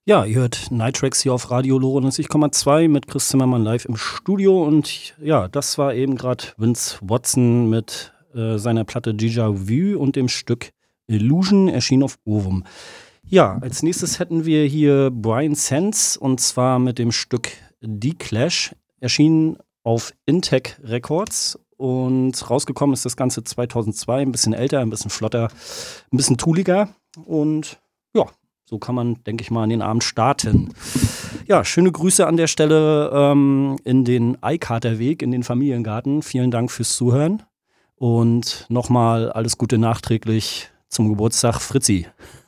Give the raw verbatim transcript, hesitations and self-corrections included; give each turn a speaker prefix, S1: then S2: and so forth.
S1: Ja, ihr hört Nightracks hier auf Radio neunzig Komma zwei mit Chris Zimmermann live im Studio. Und ja, das war eben gerade Vince Watson mit äh, seiner Platte Déjà Vu und dem Stück Illusion, erschienen auf Ovum. Ja, als nächstes hätten wir hier Brian Sands und zwar mit dem Stück D-Clash, erschienen auf Intec Records. Und rausgekommen ist das Ganze zweitausendzwei, ein bisschen älter, ein bisschen flotter, ein bisschen tooliger. Und ja, so kann man, denke ich mal, an den Abend starten. Ja, schöne Grüße an der Stelle ähm, in den Eikaterweg, in den Familiengarten. Vielen Dank fürs Zuhören. Und nochmal alles Gute nachträglich zum Geburtstag, Fritzi.